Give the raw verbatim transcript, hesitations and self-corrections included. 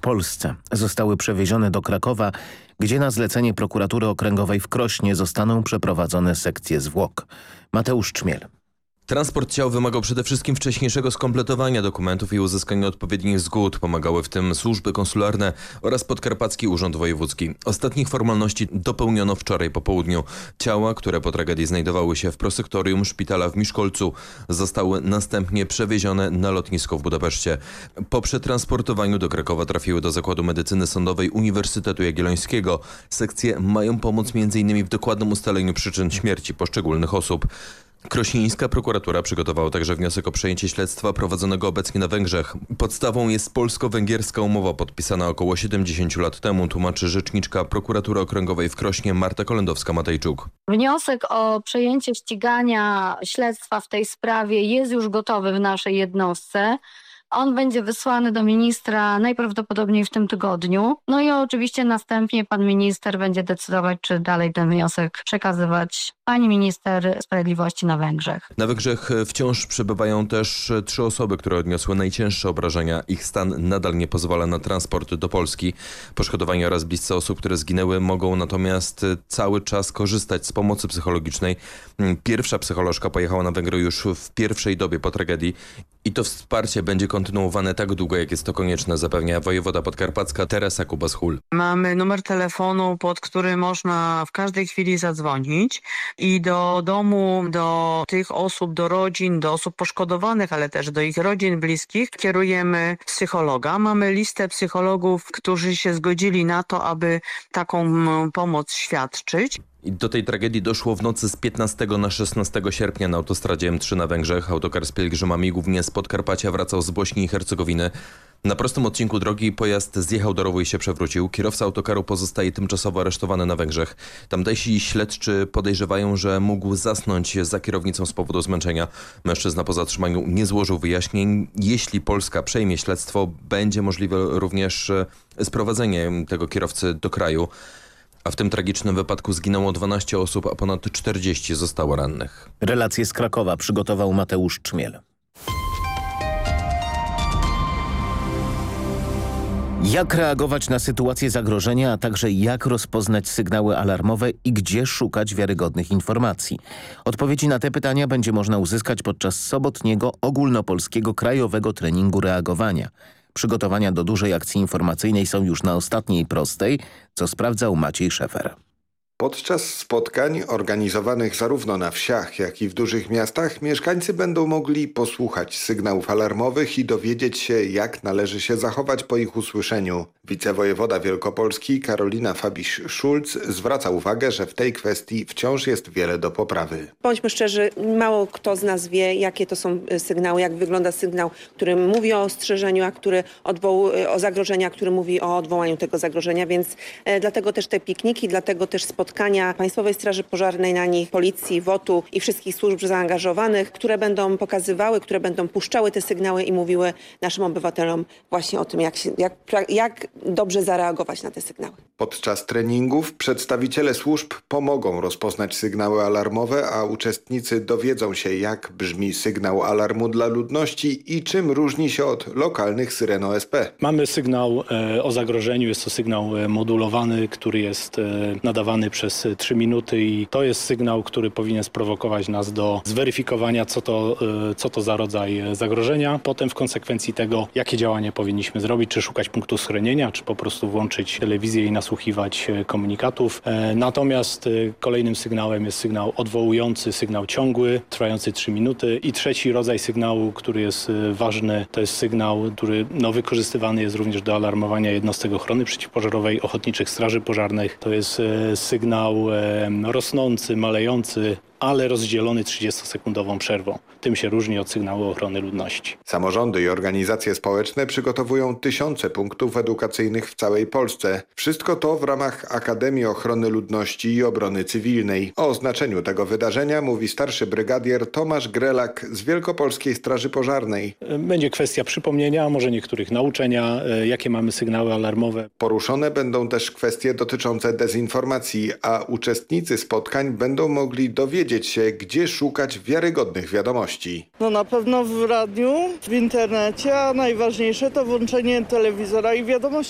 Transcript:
Polsce. Zostały przewiezione do Krakowa, gdzie na zlecenie prokuratury okręgowej w Krośnie zostaną przeprowadzone sekcje zwłok. Mateusz Czmiel. Transport ciał wymagał przede wszystkim wcześniejszego skompletowania dokumentów i uzyskania odpowiednich zgód. Pomagały w tym służby konsularne oraz Podkarpacki Urząd Wojewódzki. Ostatnich formalności dopełniono wczoraj po południu. Ciała, które po tragedii znajdowały się w prosektorium szpitala w Miszkolcu, zostały następnie przewiezione na lotnisko w Budapeszcie. Po przetransportowaniu do Krakowa trafiły do Zakładu Medycyny Sądowej Uniwersytetu Jagiellońskiego. Sekcje mają pomóc m in w dokładnym ustaleniu przyczyn śmierci poszczególnych osób. Krośnieńska prokuratura przygotowała także wniosek o przejęcie śledztwa prowadzonego obecnie na Węgrzech. Podstawą jest polsko-węgierska umowa podpisana około siedemdziesiąt lat temu, tłumaczy rzeczniczka prokuratury okręgowej w Krośnie Marta Kolendowska-Matejczuk. Wniosek o przejęcie ścigania śledztwa w tej sprawie jest już gotowy w naszej jednostce. On będzie wysłany do ministra najprawdopodobniej w tym tygodniu. No i oczywiście następnie pan minister będzie decydować, czy dalej ten wniosek przekazywać pani minister sprawiedliwości na Węgrzech. Na Węgrzech wciąż przebywają też trzy osoby, które odniosły najcięższe obrażenia. Ich stan nadal nie pozwala na transport do Polski. Poszkodowani oraz bliscy osób, które zginęły, mogą natomiast cały czas korzystać z pomocy psychologicznej. Pierwsza psycholożka pojechała na Węgry już w pierwszej dobie po tragedii i to wsparcie będzie kontynuowane tak długo, jak jest to konieczne, zapewnia wojewoda podkarpacka Teresa Kubas-Hul. Mamy numer telefonu, pod który można w każdej chwili zadzwonić i do domu, do tych osób, do rodzin, do osób poszkodowanych, ale też do ich rodzin, bliskich kierujemy psychologa. Mamy listę psychologów, którzy się zgodzili na to, aby taką pomoc świadczyć. I do tej tragedii doszło w nocy z piętnastego na szesnastego sierpnia na autostradzie M trzy na Węgrzech. Autokar z pielgrzymami, głównie z Podkarpacia, wracał z Bośni i Hercegowiny. Na prostym odcinku drogi pojazd zjechał do rowu i się przewrócił. Kierowca autokaru pozostaje tymczasowo aresztowany na Węgrzech. Tamtejsi śledczy podejrzewają, że mógł zasnąć za kierownicą z powodu zmęczenia. Mężczyzna po zatrzymaniu nie złożył wyjaśnień. Jeśli Polska przejmie śledztwo, będzie możliwe również sprowadzenie tego kierowcy do kraju. A w tym tragicznym wypadku zginęło dwanaście osób, a ponad czterdzieści zostało rannych. Relacje z Krakowa przygotował Mateusz Czmiel. Jak reagować na sytuację zagrożenia, a także jak rozpoznać sygnały alarmowe i gdzie szukać wiarygodnych informacji? Odpowiedzi na te pytania będzie można uzyskać podczas sobotniego ogólnopolskiego krajowego treningu reagowania. Przygotowania do dużej akcji informacyjnej są już na ostatniej prostej, co sprawdzał Maciej Szefer. Podczas spotkań organizowanych zarówno na wsiach, jak i w dużych miastach mieszkańcy będą mogli posłuchać sygnałów alarmowych i dowiedzieć się, jak należy się zachować po ich usłyszeniu. Wicewojewoda Wielkopolski Karolina Fabiś-Szulc zwraca uwagę, że w tej kwestii wciąż jest wiele do poprawy. Bądźmy szczerzy, mało kto z nas wie, jakie to są sygnały, jak wygląda sygnał, który mówi o ostrzeżeniu, a który odwoł- o zagrożenia, który mówi o odwołaniu tego zagrożenia, więc e, dlatego też te pikniki, dlatego też spotkania Państwowej Straży Pożarnej na nich, Policji, W O T-u i wszystkich służb zaangażowanych, które będą pokazywały, które będą puszczały te sygnały i mówiły naszym obywatelom właśnie o tym, jak, się, jak, jak dobrze zareagować na te sygnały. Podczas treningów przedstawiciele służb pomogą rozpoznać sygnały alarmowe, a uczestnicy dowiedzą się, jak brzmi sygnał alarmu dla ludności i czym różni się od lokalnych syren O S P. Mamy sygnał e, o zagrożeniu, jest to sygnał e, modulowany, który jest e, nadawany przez trzy minuty i to jest sygnał, który powinien sprowokować nas do zweryfikowania, co to, e, co to za rodzaj zagrożenia. Potem w konsekwencji tego, jakie działania powinniśmy zrobić, czy szukać punktu schronienia, czy po prostu włączyć telewizję i nasłuchiwać komunikatów. E, natomiast e, kolejnym sygnałem jest sygnał odwołujący, sygnał ciągły, trwający trzy minuty i trzeci rodzaj sygnału, który jest e, ważny, to jest sygnał, który no, wykorzystywany jest również do alarmowania jednostek ochrony przeciwpożarowej, ochotniczych straży pożarnych. To jest e, sygnał e, rosnący, malejący, ale rozdzielony trzydziestosekundową przerwą. Tym się różni od sygnału ochrony ludności. Samorządy i organizacje społeczne przygotowują tysiące punktów edukacyjnych w całej Polsce. Wszystko to w ramach Akademii Ochrony Ludności i Obrony Cywilnej. O znaczeniu tego wydarzenia mówi starszy brygadier Tomasz Grelak z Wielkopolskiej Straży Pożarnej. Będzie kwestia przypomnienia, może niektórych nauczenia, jakie mamy sygnały alarmowe. Poruszone będą też kwestie dotyczące dezinformacji, a uczestnicy spotkań będą mogli dowiedzieć się, gdzie szukać wiarygodnych wiadomości. No na pewno w radiu, w internecie, a najważniejsze to włączenie telewizora i wiadomości.